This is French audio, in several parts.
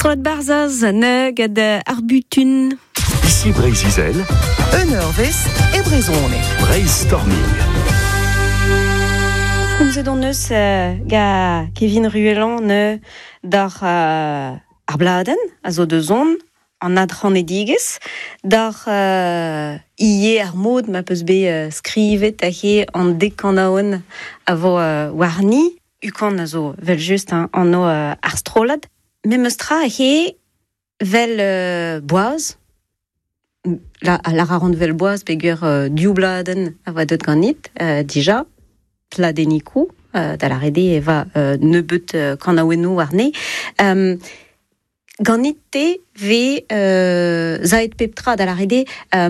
Strot barzaz, neg ar butun. Ici Brésil, Eurvest et Brezone. Brainstorming. Komzet on eus ga Kevin Ruellan ne dar ar bladen, a zo de zon, an adran edigez, dar ie ar mod ma peus be skrivet a he an dekanaon a vo warni, ukan a zo vel just an no ar strolad, me meustra a he vel boaz, la rarant vel boaz pegur diou-bladen a vadot ganit, dija, pladenikou, da la rede eva nebeut kanaouennou arne. Ganit te ve zaet peptra da la rede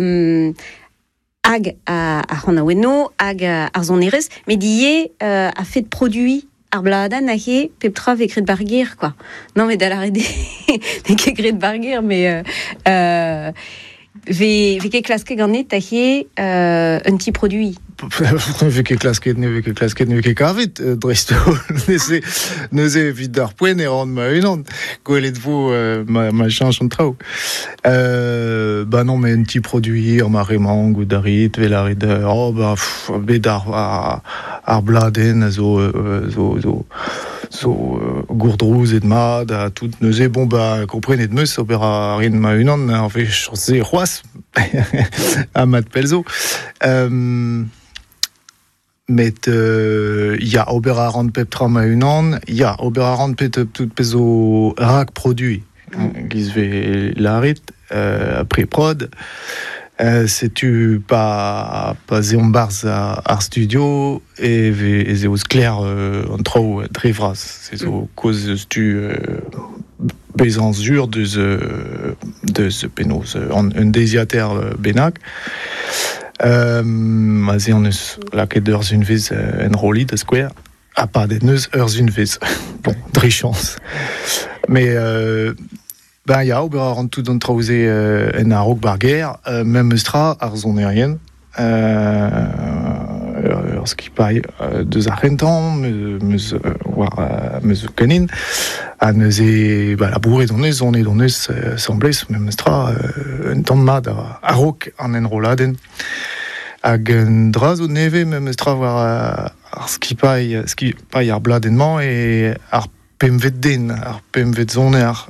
hag a kanaouennou, hag ar zonerez, met die a fet produit ar bladan a he peptra ve kret bargir, quoi. Non, mais da la rede ne ket kret bargir, mais ve ket klaske ganit a he un ti produit. Veke klasket ne veke kavet dresto neuze vid d'ar poen e ran ma unan gwelet vo ma chanj an trao ba non mais un petit produit ar maremang ou darit velarit bet ar bladen zo gourdrouz et mad a tout neuze bon ba komprenet meus ober a rin ma unan ar ve chanse c'hoaz a mat pelzo met ya ober a rand pep tra ma unan, ya ober a rand pep tout pezo rak produit giz ve larit après prod setu pa zeon barz ar studio e ze ouz kler an trao drevraz se zo koz stu bezans jur deus penoz un desiater benak ma ze an eus laket ur zun vez enroli da skouer a pa den eus ur zun vez bon, dre chans mais ben ya ober a rand tout an traoze en a-raok barger mem eus tra ar zonerien ur skipailh deus ar rentan meus ganin a neuze labouret d'on eus semblez mem eus tra un tamm mat a-raok an enroladen hag un dra zo neve mem eus tra war ar skipailh ar bladenman e ar pemvet den, ar pemvet zoner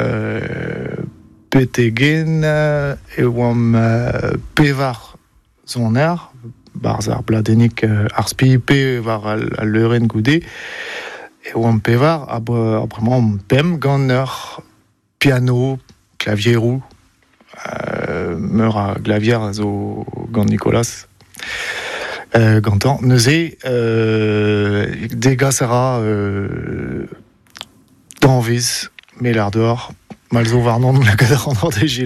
petegen e oam pevar zoner barz ar bladenik ar spipe war al leuren goude e oam pevar a bremañ pem gant ur piano, klavierou meur a glavier a zo gant Nicolas gantan neuze degas ara d'anvez melar d'or mal zo war non la gadar an ordegil